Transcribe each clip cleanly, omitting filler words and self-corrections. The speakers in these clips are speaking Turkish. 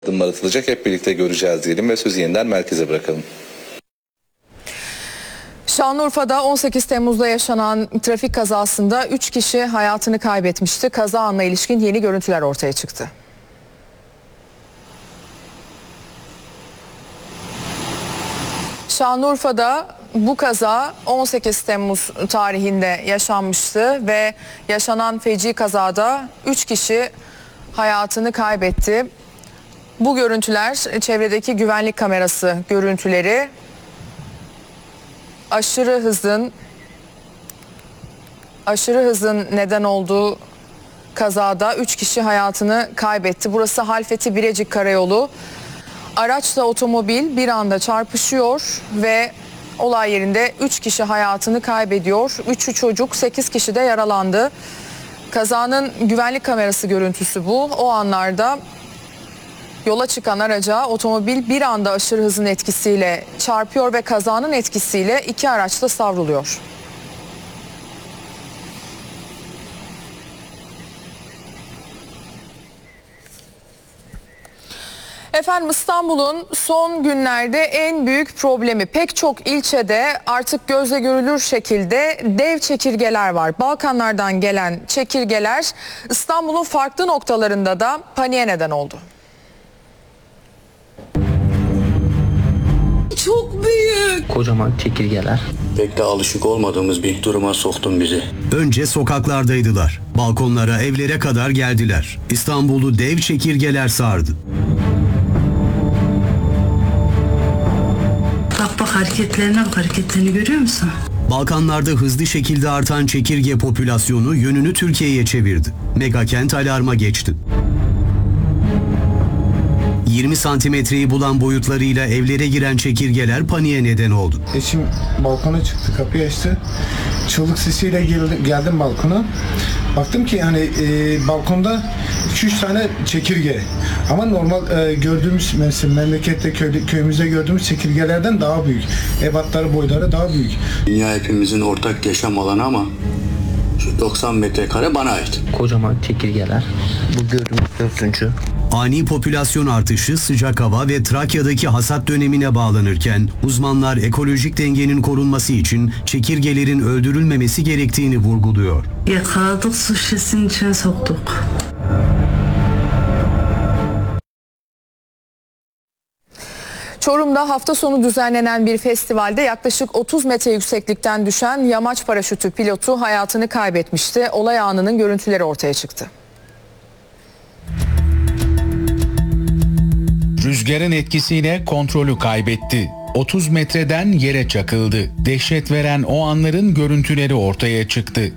adımlar atılacak, hep birlikte göreceğiz diyelim ve sözü yeniden merkeze bırakalım. Şanlıurfa'da 18 Temmuz'da yaşanan trafik kazasında 3 kişi hayatını kaybetmişti. Kaza anına ilişkin yeni görüntüler ortaya çıktı. Şanlıurfa'da bu kaza 18 Temmuz tarihinde yaşanmıştı ve yaşanan feci kazada 3 kişi hayatını kaybetti. Bu görüntüler çevredeki güvenlik kamerası görüntüleri. Aşırı hızın neden olduğu kazada 3 kişi hayatını kaybetti. Burası Halfeti Birecik Karayolu. Araçla otomobil bir anda çarpışıyor ve olay yerinde 3 kişi hayatını kaybediyor. 3'ü çocuk, 8 kişi de yaralandı. Kazanın güvenlik kamerası görüntüsü bu. O anlarda yola çıkan araca otomobil bir anda aşırı hızın etkisiyle çarpıyor ve kazanın etkisiyle 2 araç da savruluyor. Efendim, İstanbul'un son günlerde en büyük problemi, pek çok ilçede artık gözle görülür şekilde dev çekirgeler var. Balkanlardan gelen çekirgeler İstanbul'un farklı noktalarında da paniğe neden oldu. Çok büyük. Kocaman çekirgeler. Pek de alışık olmadığımız bir duruma soktun bizi. Önce sokaklardaydılar. Balkonlara, evlere kadar geldiler. İstanbul'u dev çekirgeler sardı. Bak hareketlerini görüyor musun? Balkanlarda hızlı şekilde artan çekirge popülasyonu yönünü Türkiye'ye çevirdi. Megakent alarma geçti. 20 santimetreyi bulan boyutlarıyla evlere giren çekirgeler paniğe neden oldu. Eşim balkona çıktı, kapıyı açtı. Çığlık sesiyle geldim balkona. Baktım ki hani balkonda 2-3 tane çekirge. Ama normal gördüğümüz memlekette, köyümüzde gördüğümüz çekirgelerden daha büyük. Ebatları, boyları daha büyük. Dünya hepimizin ortak yaşam alanı ama şu 90 metrekare bana ait. Kocaman çekirgeler. Bu gördüğümüz 4. Ani popülasyon artışı sıcak hava ve Trakya'daki hasat dönemine bağlanırken uzmanlar ekolojik dengenin korunması için çekirgelerin öldürülmemesi gerektiğini vurguluyor. Yakaladık, su şişesinin içine soktuk. Çorum'da hafta sonu düzenlenen bir festivalde yaklaşık 30 metre yükseklikten düşen yamaç paraşütü pilotu hayatını kaybetmişti. Olay anının görüntüleri ortaya çıktı. Rüzgarın etkisiyle kontrolü kaybetti. 30 metreden yere çakıldı. Dehşet veren o anların görüntüleri ortaya çıktı.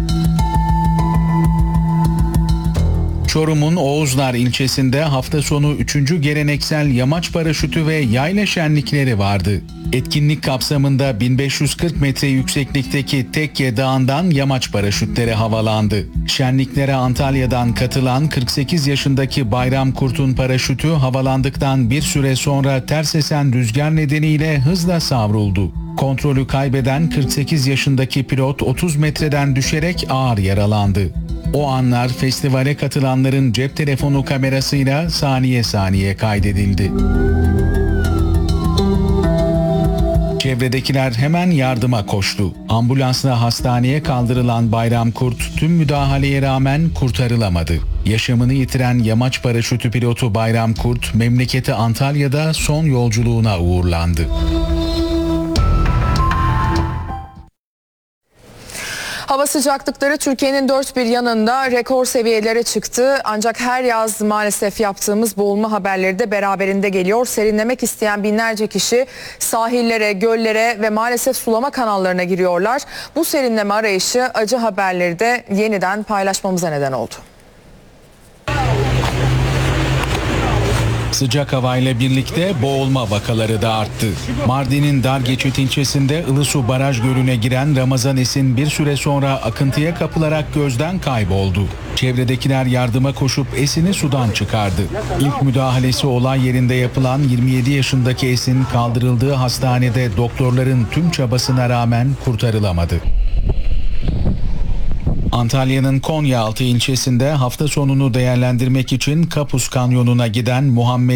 Çorum'un Oğuzlar ilçesinde hafta sonu 3. geleneksel yamaç paraşütü ve yayla şenlikleri vardı. Etkinlik kapsamında 1540 metre yükseklikteki Tekke Dağı'ndan yamaç paraşütleri havalandı. Şenliklere Antalya'dan katılan 48 yaşındaki Bayram Kurt'un paraşütü havalandıktan bir süre sonra ters esen rüzgar nedeniyle hızla savruldu. Kontrolü kaybeden 48 yaşındaki pilot 30 metreden düşerek ağır yaralandı. O anlar festivale katılanların cep telefonu kamerasıyla saniye saniye kaydedildi. Çevredekiler hemen yardıma koştu. Ambulansla hastaneye kaldırılan Bayram Kurt tüm müdahaleye rağmen kurtarılamadı. Yaşamını yitiren yamaç paraşütü pilotu Bayram Kurt memleketi Antalya'da son yolculuğuna uğurlandı. Hava sıcaklıkları Türkiye'nin dört bir yanında rekor seviyelere çıktı. Ancak her yaz maalesef yaptığımız boğulma haberleri de beraberinde geliyor. Serinlemek isteyen binlerce kişi sahillere, göllere ve maalesef sulama kanallarına giriyorlar. Bu serinleme arayışı acı haberleri de yeniden paylaşmamıza neden oldu. Sıcak havayla birlikte boğulma vakaları da arttı. Mardin'in Dargeçit ilçesinde Ilısu Baraj Gölü'ne giren Ramazan Esin bir süre sonra akıntıya kapılarak gözden kayboldu. Çevredekiler yardıma koşup Esin'i sudan çıkardı. İlk müdahalesi olay yerinde yapılan 27 yaşındaki Esin kaldırıldığı hastanede doktorların tüm çabasına rağmen kurtarılamadı. Antalya'nın Konyaaltı ilçesinde hafta sonunu değerlendirmek için Kapus Kanyonu'na giden Muhammed